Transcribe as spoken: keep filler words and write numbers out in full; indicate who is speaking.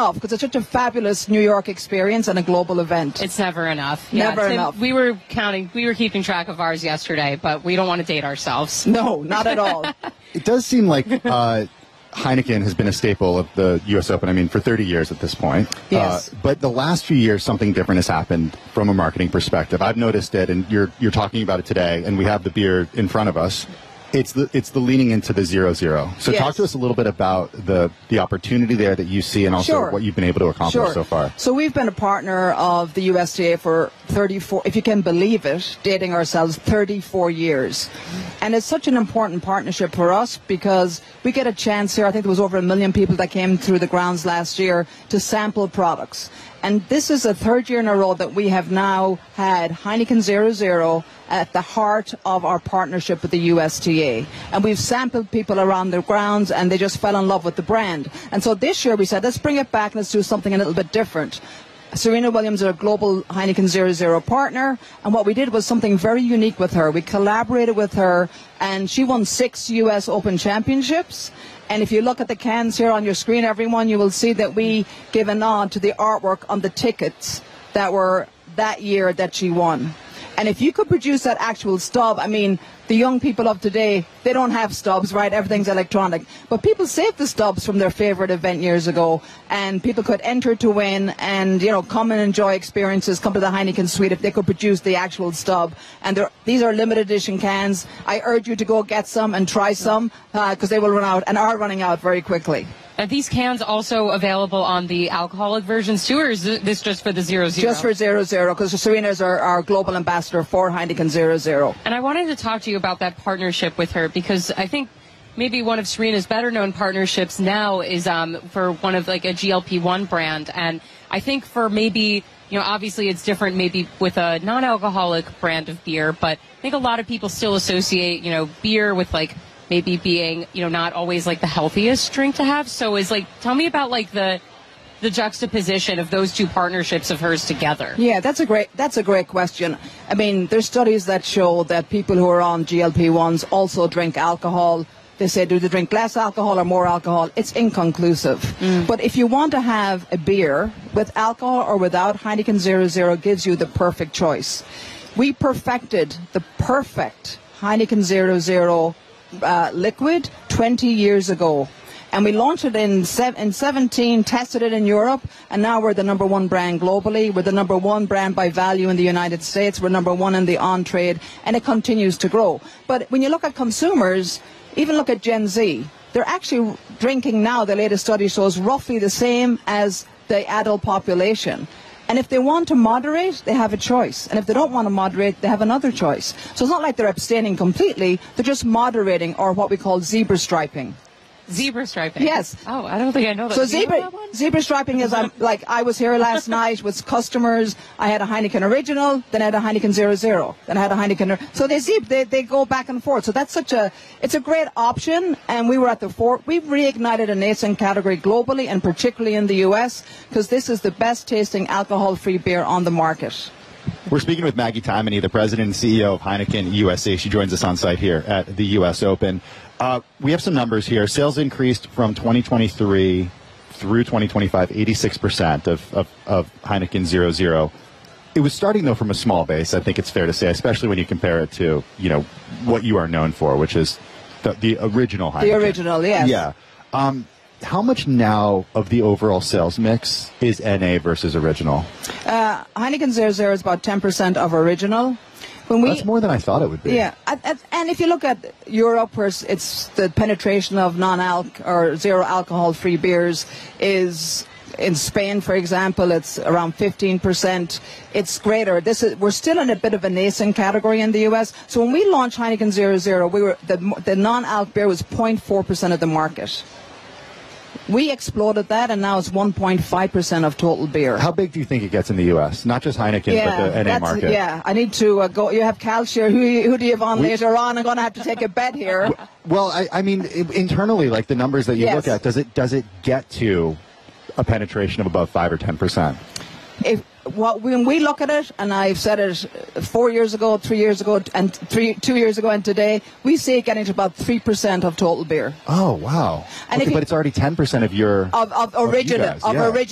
Speaker 1: enough because it's such a fabulous New York experience and a global event.
Speaker 2: It's never enough. Yeah,
Speaker 1: never
Speaker 2: Tim,
Speaker 1: enough.
Speaker 2: We were counting, we were keeping track of ours yesterday, but we don't want to date ourselves.
Speaker 1: No, not at all.
Speaker 3: It does seem like uh, Heineken has been a staple of the U S Open, I mean, for thirty years at this point.
Speaker 1: Yes.
Speaker 3: Uh, but the last few years, something different has happened from a marketing perspective. I've noticed it, and you're you're talking about it today, and we have the beer in front of us. It's the it's the leaning into the zero zero. So
Speaker 1: Yes.
Speaker 3: talk to us a little bit about the the opportunity there that you see, and also
Speaker 1: Sure.
Speaker 3: what you've been able to accomplish
Speaker 1: Sure.
Speaker 3: so far.
Speaker 1: So we've been a partner of the U S D A for thirty-four, if you can believe it, dating ourselves thirty-four years. And it's such an important partnership for us because we get a chance here. I think there was over a million people that came through the grounds last year to sample products. And this is the third year in a row that we have now had Heineken zero zero at the heart of our partnership with the U S T A. And we've sampled people around the grounds and they just fell in love with the brand. And so this year we said, let's bring it back and let's do something a little bit different. Serena Williams is a global Heineken zero zero partner, and what we did was something very unique with her. We collaborated with her, and she won six U S Open championships. And if you look at the cans here on your screen, everyone, you will see that we give a nod to the artwork on the tickets that were that year that she won. And if you could produce that actual stub, I mean, the young people of today, they don't have stubs, right? Everything's electronic. But people saved the stubs from their favorite event years ago, and people could enter to win and, you know, come and enjoy experiences, come to the Heineken Suite if they could produce the actual stub. And these are limited edition cans. I urge you to go get some and try some because uh, they will run out and are running out very quickly.
Speaker 2: Are these cans also available on the alcoholic versions too, or is this just for the zero zero?
Speaker 1: Just for zero zero, because Serena is our, our global ambassador for Heineken zero zero.
Speaker 2: And I wanted to talk to you about that partnership with her, because I think maybe one of Serena's better known partnerships now is um, for one of like a G L P one brand. And I think for maybe, you know, obviously it's different maybe with a non-alcoholic brand of beer, but I think a lot of people still associate, you know, beer with like maybe being, you know, not always like the healthiest drink to have. So is like, tell me about like the the juxtaposition of those two partnerships of hers together.
Speaker 1: Yeah, that's a great that's a great question. I mean, there's studies that show that people who are on G L P ones also drink alcohol. They say, do they drink less alcohol or more alcohol? It's inconclusive. Mm. But if you want to have a beer with alcohol or without, Heineken zero zero gives you the perfect choice. We perfected the perfect Heineken zero zero Uh, liquid twenty years ago, and we launched it in, sev- in seventeen, tested it in Europe, and now we're the number one brand globally. We're the number one brand by value in the United States. We're number one in the on-trade, and it continues to grow. But when you look at consumers, even look at Gen Z, they're actually drinking now, the latest study shows, roughly the same as the adult population. And if they want to moderate, they have a choice. And if they don't want to moderate, they have another choice. So it's not like they're abstaining completely. They're just moderating, or what we call zebra striping.
Speaker 2: Zebra striping?
Speaker 1: Yes.
Speaker 2: Oh, I don't think I know that.
Speaker 1: So zebra, zebra striping is, um, like, I was here last night with customers. I had a Heineken Original, then I had a Heineken zero zero, then I had a Heineken. So they zeb, they, they go back and forth. So that's such a, it's a great option. And we were at the fort. We've reignited a nascent category globally and particularly in the U S because this is the best tasting alcohol-free beer on the market.
Speaker 3: We're speaking with Maggie Taimany, the president and C E O of Heineken U S A. She joins us on site here at the U S Open. Uh, we have some numbers here. Sales increased from twenty twenty-three through twenty twenty-five, eighty-six percent of, of, of Heineken zero zero. It was starting, though, from a small base, I think it's fair to say, especially when you compare it to, you know, what you are known for, which is the, the original Heineken.
Speaker 1: The original, yes.
Speaker 3: Yeah. Um, how much now of the overall sales mix is N A versus original?
Speaker 1: Uh, Heineken zero zero is about ten percent of original. When we,
Speaker 3: That's more than I thought it would be.
Speaker 1: Yeah, and if you look at Europe, where it's the penetration of non-alc or zero alcohol-free beers is, in Spain, for example, it's around fifteen percent. It's greater. This is, we're still in a bit of a nascent category in the U S. So when we launched Heineken zero zero, we were the, the non-alc beer was zero point four percent of the market. We exploded that, and now it's one point five percent of total beer.
Speaker 3: How big do you think it gets in the U S? Not just Heineken,
Speaker 1: yeah,
Speaker 3: but the N A market.
Speaker 1: Yeah, I need to uh, go. You have Cal here. Who, who do you have on we, later on? I'm going to have to take a bet here.
Speaker 3: Well, I, I mean, internally, like the numbers that you
Speaker 1: yes.
Speaker 3: look at, does it does it get to a penetration of above five or ten percent?
Speaker 1: If what when we look at it, and I've said it four years ago, three years ago, and three two years ago, and today, we see it getting to about three percent of total beer.
Speaker 3: Oh wow!
Speaker 1: And
Speaker 3: okay,
Speaker 1: if you,
Speaker 3: but it's already ten percent of your
Speaker 1: of, of original
Speaker 3: of, you guys,
Speaker 1: of
Speaker 3: yeah.
Speaker 1: original.